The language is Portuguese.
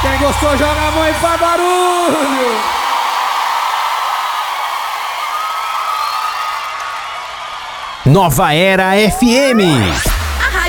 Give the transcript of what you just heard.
Quem gostou, joga a mão e faz barulho. Nova Era FM.